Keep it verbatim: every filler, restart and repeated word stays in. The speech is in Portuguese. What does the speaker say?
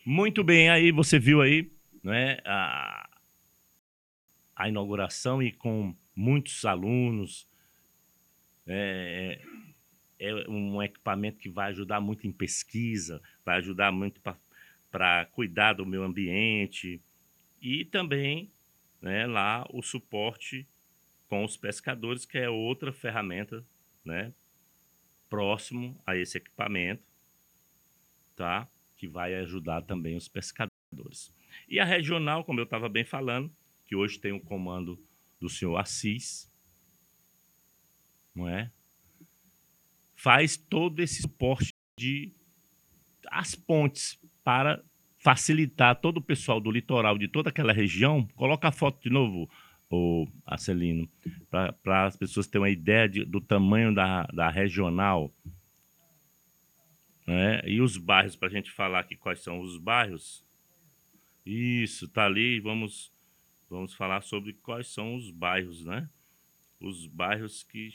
Muito bem, aí você viu aí, né, a, a inauguração e com muitos alunos. É, é um equipamento que vai ajudar muito em pesquisa, vai ajudar muito para cuidar do meio ambiente e também, né, lá o suporte com os pescadores, que é outra ferramenta, né, próximo a esse equipamento, tá? Que vai ajudar também os pescadores. E a regional, como eu estava bem falando, que hoje tem o comando do senhor Assis, não é? Faz todo esse suporte de as pontes para facilitar todo o pessoal do litoral de toda aquela região. Coloca a foto de novo, o Arcelino, para as pessoas terem uma ideia de, do tamanho da, da regional, né? E os bairros, para a gente falar aqui quais são os bairros. Isso, tá ali. Vamos, vamos falar sobre quais são os bairros, né? Os bairros que